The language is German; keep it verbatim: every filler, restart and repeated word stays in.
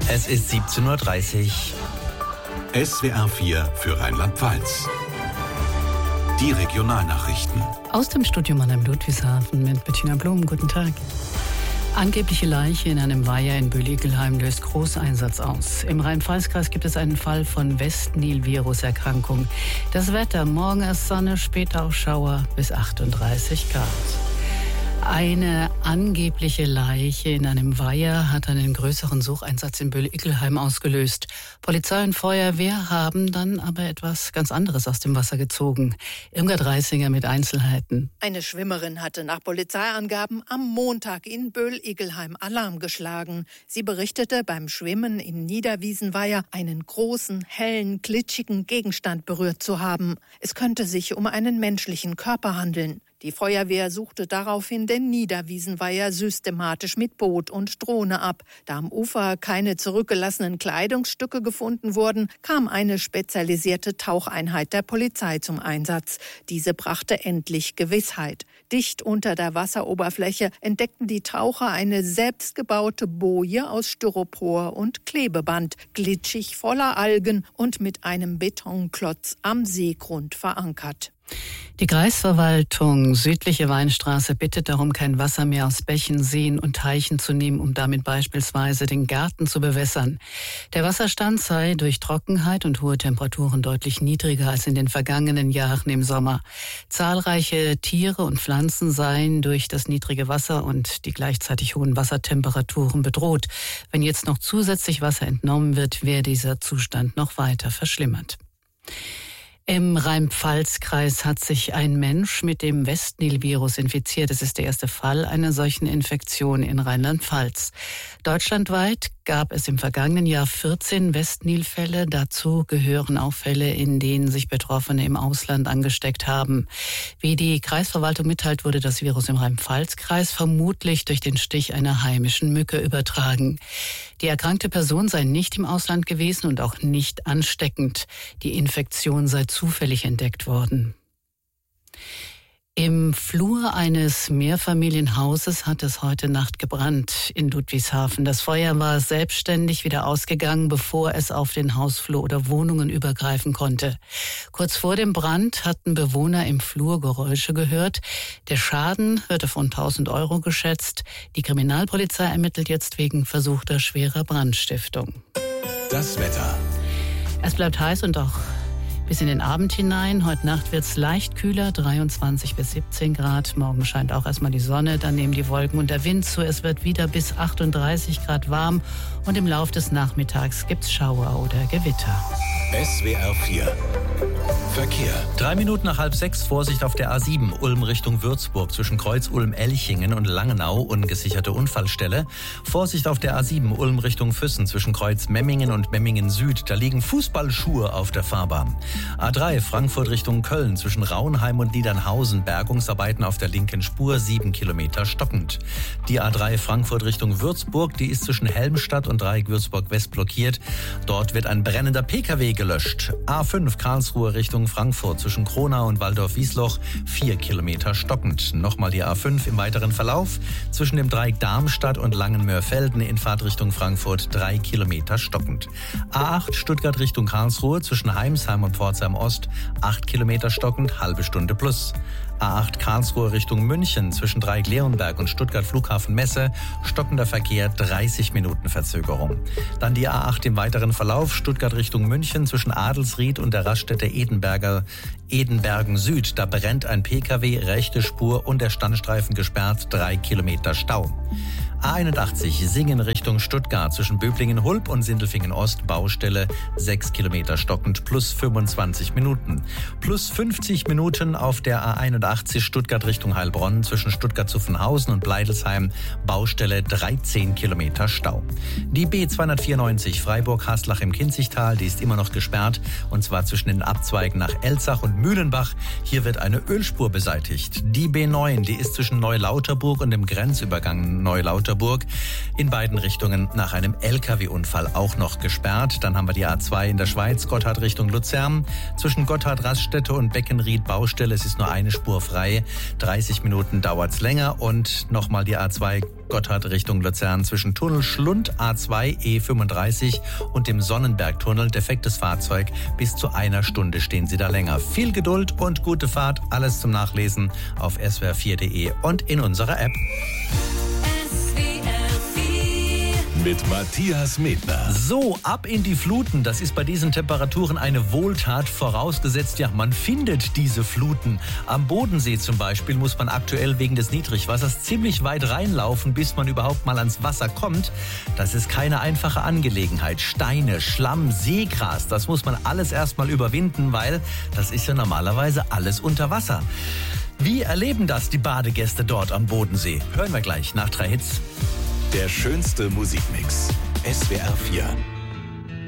Es ist siebzehn Uhr dreißig. S W R vier für Rheinland-Pfalz. Die Regionalnachrichten. Aus dem Studio Mannheim Ludwigshafen mit Bettina Blum. Guten Tag. Angebliche Leiche in einem Weiher in Böhl-Igelheim löst Großeinsatz aus. Im Rhein-Pfalz-Kreis gibt es einen Fall von Westnil-Virus-Erkrankung. Das Wetter: morgen erst Sonne, später auch Schauer bis achtunddreißig Grad. Eine angebliche Leiche in einem Weiher hat einen größeren Sucheinsatz in Böhl-Igelheim ausgelöst. Polizei und Feuerwehr haben dann aber etwas ganz anderes aus dem Wasser gezogen. Irmgard Reisinger mit Einzelheiten. Eine Schwimmerin hatte nach Polizeiangaben am Montag in Böhl-Igelheim Alarm geschlagen. Sie berichtete, beim Schwimmen im Niederwiesenweiher einen großen, hellen, glitschigen Gegenstand berührt zu haben. Es könnte sich um einen menschlichen Körper handeln. Die Feuerwehr suchte daraufhin den Niederwiesenweiher systematisch mit Boot und Drohne ab. Da am Ufer keine zurückgelassenen Kleidungsstücke gefunden wurden, kam eine spezialisierte Taucheinheit der Polizei zum Einsatz. Diese brachte endlich Gewissheit. Dicht unter der Wasseroberfläche entdeckten die Taucher eine selbstgebaute Boje aus Styropor und Klebeband, glitschig voller Algen und mit einem Betonklotz am Seegrund verankert. Die Kreisverwaltung Südliche Weinstraße bittet darum, kein Wasser mehr aus Bächen, Seen und Teichen zu nehmen, um damit beispielsweise den Garten zu bewässern. Der Wasserstand sei durch Trockenheit und hohe Temperaturen deutlich niedriger als in den vergangenen Jahren im Sommer. Zahlreiche Tiere und Pflanzen seien durch das niedrige Wasser und die gleichzeitig hohen Wassertemperaturen bedroht. Wenn jetzt noch zusätzlich Wasser entnommen wird, wäre dieser Zustand noch weiter verschlimmert. Im Rhein-Pfalz-Kreis hat sich ein Mensch mit dem Westnil-Virus infiziert. Es ist der erste Fall einer solchen Infektion in Rheinland-Pfalz. Deutschlandweit gab es im vergangenen Jahr vierzehn Westnil-Fälle. Dazu gehören auch Fälle, in denen sich Betroffene im Ausland angesteckt haben. Wie die Kreisverwaltung mitteilt, wurde das Virus im Rhein-Pfalz-Kreis vermutlich durch den Stich einer heimischen Mücke übertragen. Die erkrankte Person sei nicht im Ausland gewesen und auch nicht ansteckend. Die Infektion sei zufällig entdeckt worden. Im Flur eines Mehrfamilienhauses hat es heute Nacht gebrannt in Ludwigshafen. Das Feuer war selbstständig wieder ausgegangen, bevor es auf den Hausflur oder Wohnungen übergreifen konnte. Kurz vor dem Brand hatten Bewohner im Flur Geräusche gehört. Der Schaden wird auf rund tausend Euro geschätzt. Die Kriminalpolizei ermittelt jetzt wegen versuchter schwerer Brandstiftung. Das Wetter. Es bleibt heiß und auch bis in den Abend hinein. Heute Nacht wird es leicht kühler, dreiundzwanzig bis siebzehn Grad. Morgen scheint auch erstmal die Sonne, dann nehmen die Wolken und der Wind zu. Es wird wieder bis achtunddreißig Grad warm und im Laufe des Nachmittags gibt es Schauer oder Gewitter. S W R vier Verkehr. Drei Minuten nach halb sechs, Vorsicht auf der A sieben, Ulm Richtung Würzburg, zwischen Kreuz Ulm-Elchingen und Langenau, ungesicherte Unfallstelle. Vorsicht auf der A sieben, Ulm Richtung Füssen, zwischen Kreuz Memmingen und Memmingen Süd, da liegen Fußballschuhe auf der Fahrbahn. A drei, Frankfurt Richtung Köln, zwischen Rauenheim und Niedernhausen, Bergungsarbeiten auf der linken Spur, sieben Kilometer stockend. Die A drei Frankfurt Richtung Würzburg, die ist zwischen Helmstadt und Dreieck Würzburg West blockiert. Dort wird ein brennender Pkw gelöscht. A fünf, Karlsruhe Richtung Frankfurt, zwischen Kronau und Waldorf-Wiesloch, vier Kilometer stockend. Nochmal die A fünf im weiteren Verlauf, zwischen dem Dreieck Darmstadt und Langenmörfelden in Fahrtrichtung Frankfurt, drei Kilometer stockend. A acht, Stuttgart Richtung Karlsruhe, zwischen Heimsheim und Pforzheim Ost, acht Kilometer stockend, halbe Stunde plus. A acht Karlsruhe Richtung München, zwischen Dreieck Leonberg und Stuttgart Flughafen Messe, stockender Verkehr, dreißig Minuten Verzögerung. Dann die A acht im weiteren Verlauf, Stuttgart Richtung München, zwischen Adelsried und der Raststätte Edenberger, Edenbergen Süd. Da brennt ein Pkw, rechte Spur und der Standstreifen gesperrt, drei Kilometer Stau. A einundachtzig Singen Richtung Stuttgart, zwischen Böblingen-Hulb und Sindelfingen-Ost, Baustelle, sechs Kilometer stockend, plus fünfundzwanzig Minuten. Plus fünfzig Minuten auf der A einundachtzig Stuttgart Richtung Heilbronn, zwischen Stuttgart-Zuffenhausen und Bleidelsheim, Baustelle, dreizehn Kilometer Stau. Die B zweihundertvierundneunzig Freiburg-Haslach im Kinzigtal, die ist immer noch gesperrt, und zwar zwischen den Abzweigen nach Elzach und Mühlenbach. Hier wird eine Ölspur beseitigt. Die B neun, die ist zwischen Neulauterburg und dem Grenzübergang Neulauterburg in beiden Richtungen nach einem L K W-Unfall auch noch gesperrt. Dann haben wir die A zwei in der Schweiz, Gotthard Richtung Luzern. Zwischen Gotthard-Raststätte und Beckenried Baustelle, es ist nur eine Spur frei. dreißig Minuten dauert's länger. Und nochmal die A zwei Gotthard Richtung Luzern zwischen Tunnel Schlund A zwei E fünfunddreißig und dem Sonnenbergtunnel. Defektes Fahrzeug. Bis zu einer Stunde stehen Sie da länger. Viel Geduld und gute Fahrt. Alles zum Nachlesen auf S W R vier Punkt de und in unserer App. Mit Matthias Medner. So, ab in die Fluten. Das ist bei diesen Temperaturen eine Wohltat, vorausgesetzt, ja, man findet diese Fluten. Am Bodensee zum Beispiel muss man aktuell wegen des Niedrigwassers ziemlich weit reinlaufen, bis man überhaupt mal ans Wasser kommt. Das ist keine einfache Angelegenheit. Steine, Schlamm, Seegras, das muss man alles erstmal überwinden, weil das ist ja normalerweise alles unter Wasser. Wie erleben das die Badegäste dort am Bodensee? Hören wir gleich nach drei Hits. Der schönste Musikmix. S W R vier.